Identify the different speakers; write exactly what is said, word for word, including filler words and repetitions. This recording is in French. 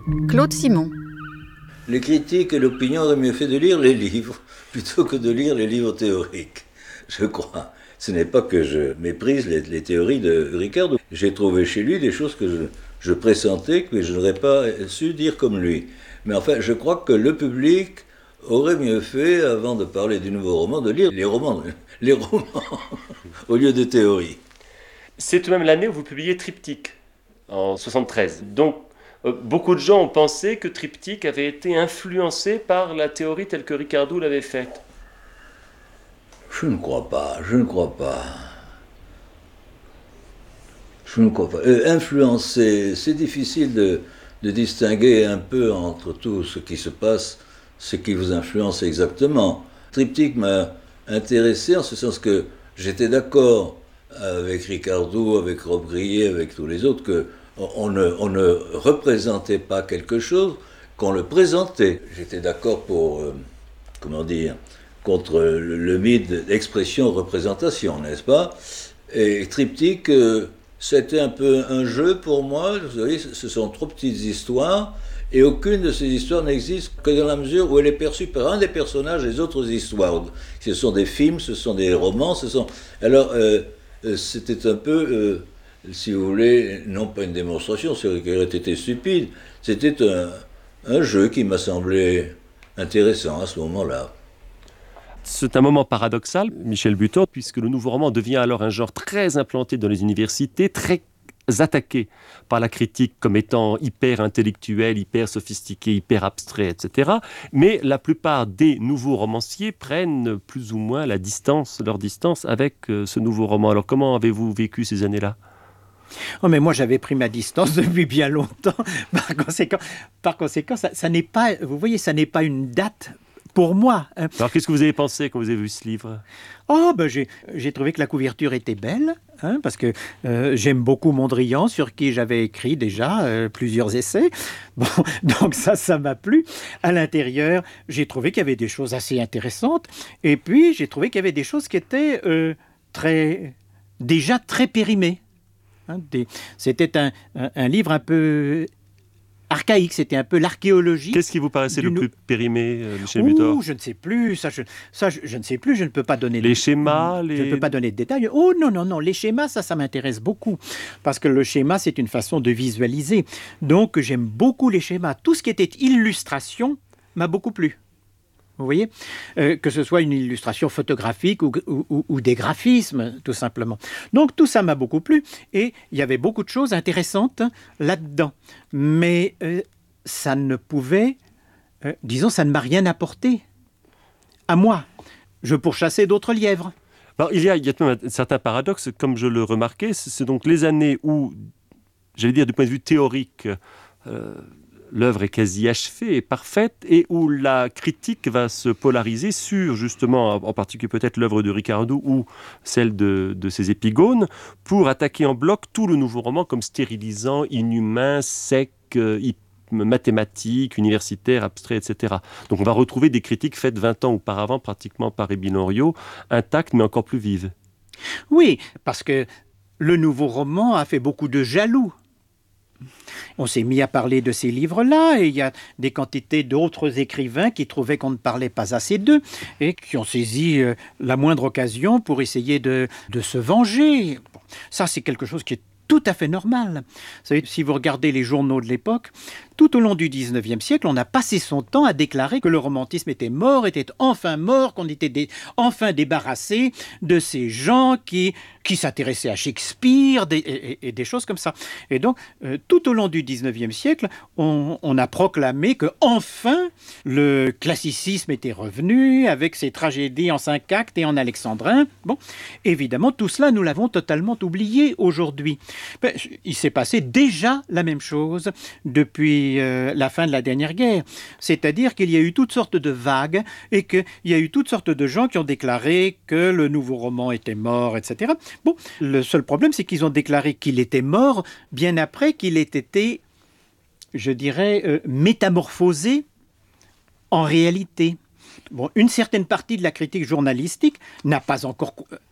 Speaker 1: Claude Simon.
Speaker 2: Les critiques et l'opinion auraient mieux fait de lire les livres plutôt que de lire les livres théoriques, je crois. Ce n'est pas que je méprise les, les théories de Ricardo. J'ai trouvé chez lui des choses que je, je pressentais que je n'aurais pas su dire comme lui. Mais enfin, je crois que le public aurait mieux fait, avant de parler du nouveau roman, de lire les romans, les romans au lieu de théories.
Speaker 3: C'est tout de même l'année où vous publiez Triptyque, en soixante-treize. Donc, euh, beaucoup de gens ont pensé que Triptyque avait été influencé par la théorie telle que Ricardo l'avait faite.
Speaker 2: Je ne crois pas, je ne crois pas. Je ne crois pas. Euh, influencer, c'est difficile de, de distinguer un peu entre tout ce qui se passe, ce qui vous influence exactement. Triptyque m'a intéressé en ce sens que j'étais d'accord avec Ricardo, avec Rob Grillet, avec tous les autres, qu'on ne, on ne représentait pas quelque chose, qu'on le présentait. J'étais d'accord pour, euh, comment dire, contre le, le mythe d'expression-représentation, n'est-ce pas? Et Triptyque, euh, c'était un peu un jeu pour moi. Vous savez, ce sont trop petites histoires, et aucune de ces histoires n'existe que dans la mesure où elle est perçue par un des personnages des autres histoires. Ce sont des films, ce sont des romans, ce sont... Alors, euh, c'était un peu, euh, si vous voulez, non pas une démonstration, c'est vrai qu'elle aurait été stupide, c'était un, un jeu qui m'a semblé intéressant à ce moment-là.
Speaker 3: C'est un moment paradoxal, Michel Buteau, puisque le nouveau roman devient alors un genre très implanté dans les universités, très attaqué par la critique comme étant hyper intellectuel, hyper sophistiqué, hyper abstrait, et cetera. Mais la plupart des nouveaux romanciers prennent plus ou moins la distance, leur distance avec ce nouveau roman. Alors comment avez-vous vécu ces années-là ?
Speaker 4: Oh, mais moi, j'avais pris ma distance depuis bien longtemps. Par conséquent, par conséquent ça, ça n'est pas, vous voyez, ça n'est pas une date pour moi.
Speaker 3: Alors, qu'est-ce que vous avez pensé quand vous avez vu ce livre ?
Speaker 4: Oh, ben j'ai, j'ai trouvé que la couverture était belle, hein, parce que euh, j'aime beaucoup Mondrian, sur qui j'avais écrit déjà euh, plusieurs essais. Bon, donc ça, ça m'a plu. À l'intérieur, j'ai trouvé qu'il y avait des choses assez intéressantes. Et puis, j'ai trouvé qu'il y avait des choses qui étaient euh, très, déjà très périmées. Hein, des, c'était un, un, un livre un peu... archaïque, c'était un peu l'archéologie.
Speaker 3: Qu'est-ce qui vous paraissait le plus périmé, euh, Michel
Speaker 4: Ouh,
Speaker 3: Butor ?
Speaker 4: Je ne sais plus, ça, je, ça je, je ne sais plus, je ne peux pas donner...
Speaker 3: Les
Speaker 4: de,
Speaker 3: schémas les...
Speaker 4: Je ne peux pas donner de détails. Oh non, non, non, les schémas, ça, ça m'intéresse beaucoup. Parce que le schéma, c'est une façon de visualiser. Donc, j'aime beaucoup les schémas. Tout ce qui était illustration m'a beaucoup plu. Vous voyez, euh, que ce soit une illustration photographique ou, ou, ou des graphismes, tout simplement. Donc, tout ça m'a beaucoup plu. Et il y avait beaucoup de choses intéressantes là-dedans. Mais euh, ça ne pouvait... Euh, disons, ça ne m'a rien apporté. À moi. Je pourchassais d'autres lièvres.
Speaker 3: Alors, il y a, il y a un certain paradoxe, comme je le remarquais. C'est donc les années où, j'allais dire du point de vue théorique... Euh, l'œuvre est quasi achevée et parfaite, et où la critique va se polariser sur, justement, en particulier peut-être l'œuvre de Ricardo ou celle de, de ses épigones, pour attaquer en bloc tout le nouveau roman comme stérilisant, inhumain, sec, euh, mathématique, universitaire, abstrait, et cetera. Donc on va retrouver des critiques faites vingt ans auparavant, pratiquement par Émile Henriot, intactes mais encore plus vives.
Speaker 4: Oui, parce que le nouveau roman a fait beaucoup de jaloux. On s'est mis à parler de ces livres-là, et il y a des quantités d'autres écrivains qui trouvaient qu'on ne parlait pas assez d'eux, et qui ont saisi euh, la moindre occasion pour essayer de, de se venger. Bon, ça, c'est quelque chose qui est tout à fait normal. Vous savez, si vous regardez les journaux de l'époque, tout au long du dix-neuvième siècle, on a passé son temps à déclarer que le romantisme était mort, était enfin mort, qu'on était dé- enfin débarrassé de ces gens qui, qui s'intéressaient à Shakespeare des, et, et des choses comme ça. Et donc, euh, tout au long du dix-neuvième siècle, on, on a proclamé que enfin le classicisme était revenu avec ses tragédies en cinq actes et en alexandrin. Bon, évidemment, tout cela, nous l'avons totalement oublié aujourd'hui. Ben, il s'est passé déjà la même chose depuis euh, la fin de la dernière guerre. C'est-à-dire qu'il y a eu toutes sortes de vagues et qu'il y a eu toutes sortes de gens qui ont déclaré que le nouveau roman était mort, et cetera. Bon, le seul problème, c'est qu'ils ont déclaré qu'il était mort bien après qu'il ait été, je dirais, euh, métamorphosé en réalité. Bon, une certaine partie de la critique journalistique n'a pas encore